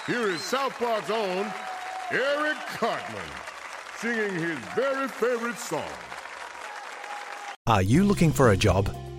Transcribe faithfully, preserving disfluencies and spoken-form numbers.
here is South Park's own Eric Cartman singing his very favorite song. Are you looking for a job?